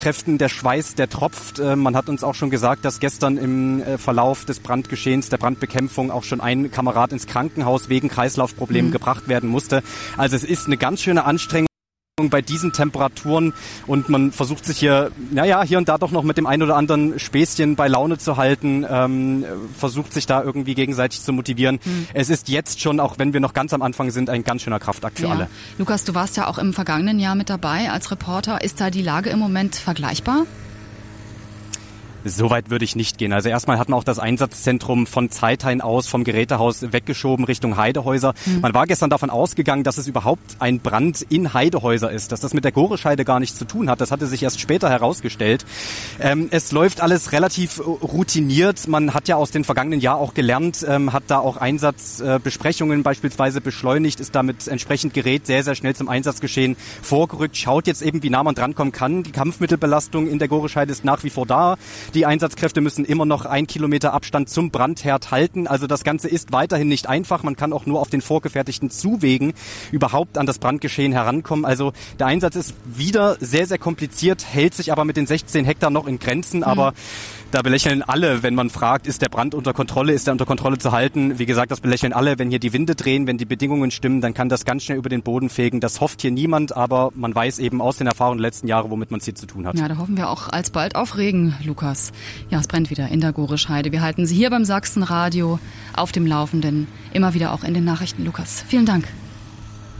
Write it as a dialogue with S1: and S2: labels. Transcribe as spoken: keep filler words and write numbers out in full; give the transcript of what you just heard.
S1: Kräften, der Schweiß, der tropft. Man hat uns auch schon gesagt, dass gestern im Verlauf des Brandgeschehens, der Brandbekämpfung auch schon ein Kamerad ins Krankenhaus wegen Kreislaufproblemen mhm. gebracht werden musste. Also es ist eine ganz schöne Anstrengung bei diesen Temperaturen und man versucht sich hier, naja, hier und da doch noch mit dem ein oder anderen Späßchen bei Laune zu halten, ähm, versucht sich da irgendwie gegenseitig zu motivieren. Mhm. Es ist jetzt schon, auch wenn wir noch ganz am Anfang sind, ein ganz schöner Kraftakt für
S2: ja.
S1: alle.
S2: Lukas, du warst ja auch im vergangenen Jahr mit dabei als Reporter. Ist da die Lage im Moment vergleichbar?
S1: So weit würde ich nicht gehen. Also erstmal hat man auch das Einsatzzentrum von Zeithain aus vom Gerätehaus weggeschoben Richtung Heidehäuser. Mhm. Man war gestern davon ausgegangen, dass es überhaupt ein Brand in Heidehäuser ist, dass das mit der Gorescheide gar nichts zu tun hat. Das hatte sich erst später herausgestellt. Ähm, es läuft alles relativ routiniert. Man hat ja aus dem vergangenen Jahr auch gelernt, ähm, hat da auch Einsatzbesprechungen äh, beispielsweise beschleunigt, ist damit entsprechend Gerät sehr, sehr schnell zum Einsatzgeschehen vorgerückt, schaut jetzt eben, wie nah man drankommen kann. Die Kampfmittelbelastung in der Gorescheide ist nach wie vor da. Die Einsatzkräfte müssen immer noch ein Kilometer Abstand zum Brandherd halten. Also das Ganze ist weiterhin nicht einfach. Man kann auch nur auf den vorgefertigten Zuwegen überhaupt an das Brandgeschehen herankommen. Also der Einsatz ist wieder sehr, sehr kompliziert, hält sich aber mit den sechzehn Hektar noch in Grenzen. Mhm. Aber da belächeln alle, wenn man fragt, ist der Brand unter Kontrolle, ist er unter Kontrolle zu halten? Wie gesagt, das belächeln alle. Wenn hier die Winde drehen, wenn die Bedingungen stimmen, dann kann das ganz schnell über den Boden fegen. Das hofft hier niemand, aber man weiß eben aus den Erfahrungen der letzten Jahre, womit man es hier zu tun hat.
S2: Ja, da hoffen wir auch alsbald auf Regen, Lukas. Ja, es brennt wieder in der Gorescheide. Wir halten Sie hier beim Sachsenradio auf dem Laufenden, immer wieder auch in den Nachrichten. Lukas, vielen Dank.